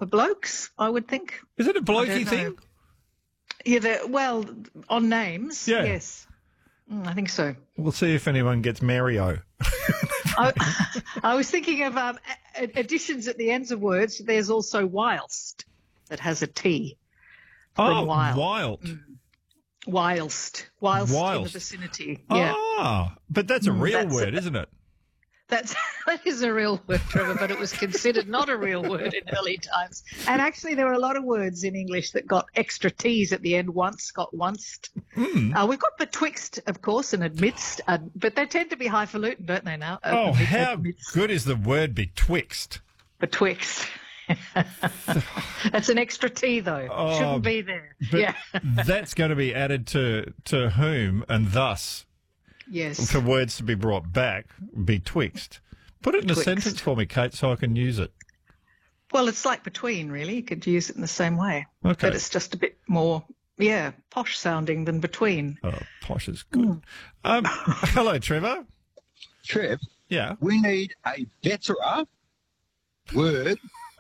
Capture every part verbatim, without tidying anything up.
for blokes, I would think. Is it a I blokey don't know. thing? Yeah, the- well, on names, Yeah. yes. Mm, I think so. We'll see if anyone gets Mario. I, I was thinking of um, a- additions at the ends of words. There's also whilst that has a T. From Oh, wild. wild. Mm. Whilst. Whilst. In the Whilst. vicinity. Yeah. Ah, but that's a Mm, real that's word, a- isn't it? That's, that is a real word, Trevor, but it was considered not a real word in early times. And actually, there were a lot of words in English that got extra T's at the end. Once got onced. Mm. Uh, we've got betwixt, of course, and amidst, uh, but they tend to be highfalutin, don't they now? Uh, Oh, amid- how amidst, good is the word betwixt? Betwixt. That's an extra T, though. Oh, Shouldn't be there. But Yeah. that's going to be added to, to whom and thus Yes. for words to be brought back, betwixt. Put it in a Betwixt. sentence for me, Kate, so I can use it. Well, it's like between, really. You could use it in the same way. Okay. But it's just a bit more, yeah, posh sounding than between. Oh, posh is good. Um, hello, Trevor. Trev, Yeah. we need a better word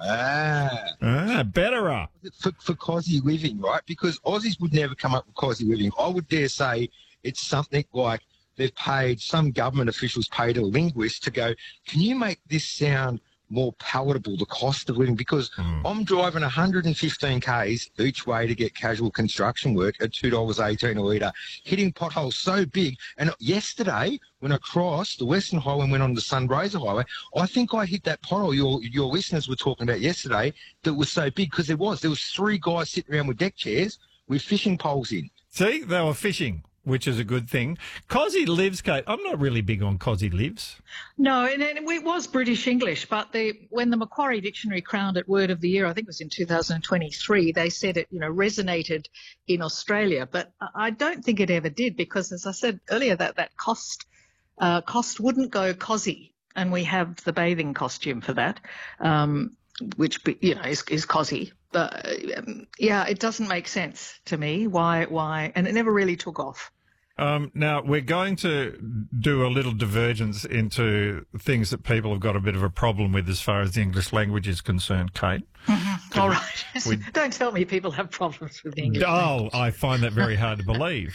ah, Ah, betterer. for, for cosy living, right? Because Aussies would never come up with cosy living. I would dare say it's something like they've paid, some government officials paid a linguist to go, can you make this sound more palatable, the cost of living? Because Mm. I'm driving one hundred fifteen kays each way to get casual construction work at two dollars eighteen a litre, hitting potholes so big. And yesterday, when I crossed the Western Highway and went on the Sunraysia Highway, I think I hit that pothole your your listeners were talking about yesterday that was so big, because there was. There was three guys sitting around with deck chairs with fishing poles in. See, they were fishing, which is a good thing. Cosy lives, Kate. I'm not really big on cosy lives. No, and it, it was British English, but the, when the Macquarie Dictionary crowned it Word of the Year, I think it was in two thousand twenty-three, they said it, you know, resonated in Australia. But I don't think it ever did, because, as I said earlier, that, that cost, uh, cost wouldn't go cosy. And we have the bathing costume for that, um, which, you know, is, is cosy. But, um, yeah, it doesn't make sense to me why, why, and it never really took off. Um, now, we're going to do a little divergence into things that people have got a bit of a problem with as far as the English language is concerned, Kate. Mm-hmm. All right. we- Don't tell me people have problems with the English Oh, language. I find that very hard to believe.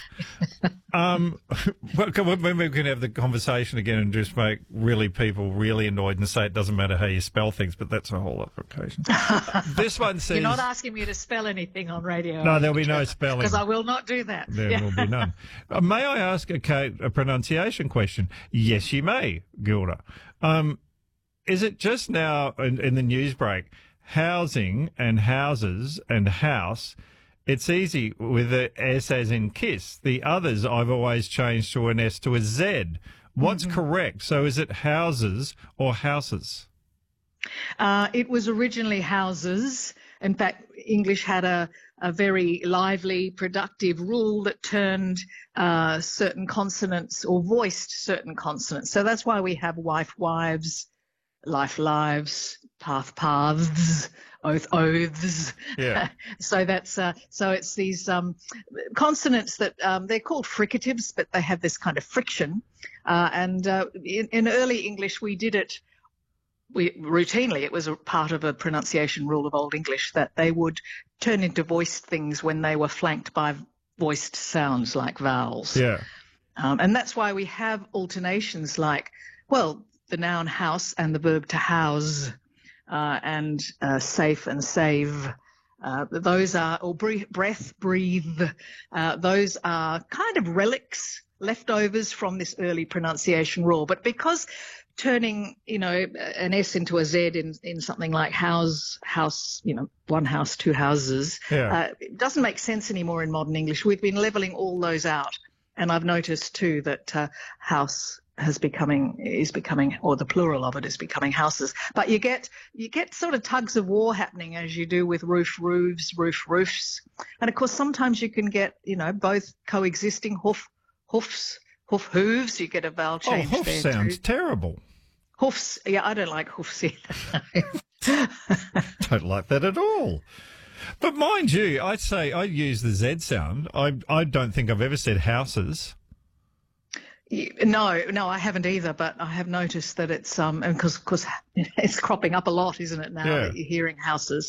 Um, well, can we- maybe we can have the conversation again and just make really people really annoyed and say it doesn't matter how you spell things, but that's a whole other occasion. This one says... You're not asking me to spell anything on radio. No, there'll be no spelling. Because I will not do that. There Yeah. will be none. Uh, may I ask a, Kate, a pronunciation question? Yes, you may, Gilda. Um, is it just now in, in the news break, housing and houses and house, it's easy with the S as in kiss. The others I've always changed to an S to a Z. What's Mm-hmm. correct? So is it houses or houses? Uh, it was originally houses. In fact, English had a, a very lively, productive rule that turned uh, certain consonants or voiced certain consonants. So that's why we have wife, wives, life, lives, path, paths, oath, oaths. Yeah. so that's uh, so it's these um, consonants that um, they're called fricatives, but they have this kind of friction. Uh, and uh, in, in early English, we did it. We routinely, it was a part of a pronunciation rule of Old English that they would turn into voiced things when they were flanked by voiced sounds like vowels. Yeah. Um, and that's why we have alternations like, well, the noun house and the verb to house, uh, and uh, safe and save. Uh, those are, or breathe, breath, breathe. Uh, those are kind of relics, leftovers from this early pronunciation rule. But because turning, you know, an S into a Z in, in something like house, house, you know, one house, two houses, Yeah. uh, it doesn't make sense anymore in modern English. We've been levelling all those out. And I've noticed too that uh, house has becoming is becoming, or the plural of it is becoming houses. But you get you get sort of tugs of war happening as you do with roof, roofs, roof, roofs, and of course sometimes you can get, you know, both coexisting hoof, hoofs, hoof, hooves. You get a vowel Oh, change hoof there sounds too. terrible. Hoofs. Yeah, I don't like hoofs either. Don't like that at all. But mind you, I'd say I use the Z sound. I I don't think I've ever said houses. No, no, I haven't either. But I have noticed that it's um, because because it's cropping up a lot, isn't it now? Yeah. That you're hearing houses.